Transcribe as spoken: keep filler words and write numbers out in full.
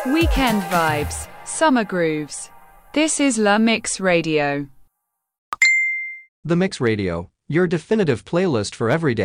Weekend vibes, summer grooves. This is La Mix Radio. The Mix Radio, your definitive playlist for every day.